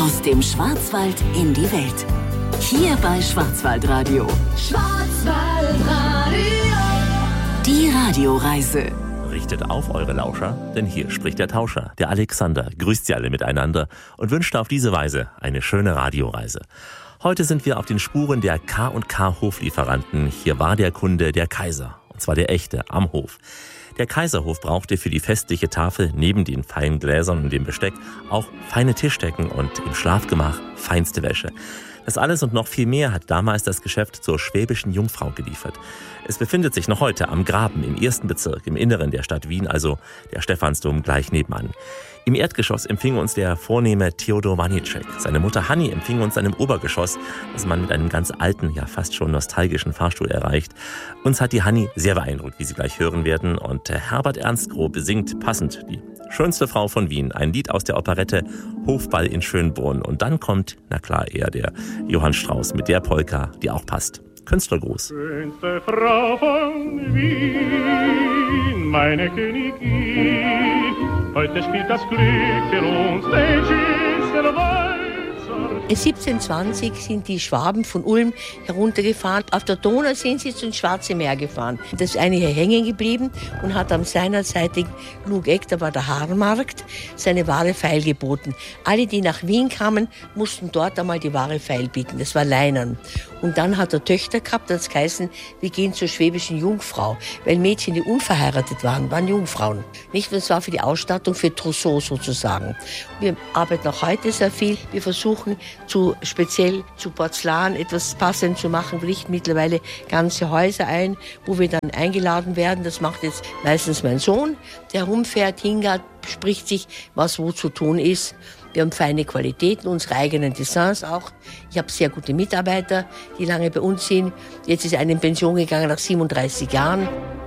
Aus dem Schwarzwald in die Welt. Hier bei Schwarzwaldradio. Schwarzwaldradio. Die Radioreise. Richtet auf eure Lauscher, denn hier spricht der Tauscher, der Alexander, grüßt sie alle miteinander und wünscht auf diese Weise eine schöne Radioreise. Heute sind wir auf den Spuren der K&K Hoflieferanten. Hier war der Kunde der Kaiser, und zwar der echte, am Hof. Der Kaiserhof brauchte für die festliche Tafel neben den feinen Gläsern und dem Besteck auch feine Tischdecken und im Schlafgemach feinste Wäsche. Das alles und noch viel mehr hat damals das Geschäft zur Schwäbischen Jungfrau geliefert. Es befindet sich noch heute am Graben im 1. Bezirk, im Inneren der Stadt Wien, also der Stephansdom gleich nebenan. Im Erdgeschoss empfing uns der vornehme Theodor Wanicek. Seine Mutter Hanni empfing uns im Obergeschoss, das man mit einem ganz alten, ja fast schon nostalgischen Fahrstuhl erreicht. Uns hat die Hanni sehr beeindruckt, wie Sie gleich hören werden. Und Herbert Ernstgrob singt passend die schönste Frau von Wien, ein Lied aus der Operette Hofball in Schönbrunn. Und dann kommt, na klar, eher der Johann Strauss mit der Polka, die auch passt. Künstlergruß. Schönste Frau von Wien, meine Königin, heute spielt das Glück für uns den schönsten Walzer. 1720 sind die Schwaben von Ulm heruntergefahren. Auf der Donau sind sie ins Schwarze Meer gefahren. Da ist eine hier hängen geblieben und hat am seinerzeitigen Lugeck, da war der Haarmarkt, seine Ware feilgeboten. Alle, die nach Wien kamen, mussten dort einmal die Ware feilbieten. Das war Leinern. Und dann hat er Töchter gehabt, das geheißen, wir gehen zur Schwäbischen Jungfrau. Weil Mädchen, die unverheiratet waren Jungfrauen. Nicht, das war für die Ausstattung, für Trousseau sozusagen. Wir arbeiten auch heute sehr viel. Wir versuchen, speziell zu Porzellan etwas passend zu machen. Wir richten mittlerweile ganze Häuser ein, wo wir dann eingeladen werden. Das macht jetzt meistens mein Sohn, der rumfährt, hingeht, spricht sich, was wo zu tun ist. Wir haben feine Qualitäten, unsere eigenen Designs auch. Ich habe sehr gute Mitarbeiter, die lange bei uns sind. Jetzt ist einer in Pension gegangen nach 37 Jahren.